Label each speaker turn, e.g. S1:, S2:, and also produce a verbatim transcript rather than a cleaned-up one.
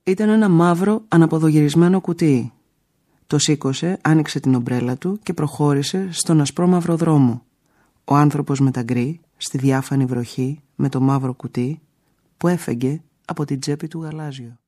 S1: ήταν ένα μαύρο αναποδογυρισμένο κουτί. Το σήκωσε, άνοιξε την ομπρέλα του και προχώρησε στον ασπρόμαυρο δρόμο. Ο άνθρωπος με τα γκρι, στη διάφανη βροχή, με το μαύρο κουτί, που έφεγγε από την τσέπη του γαλάζιο.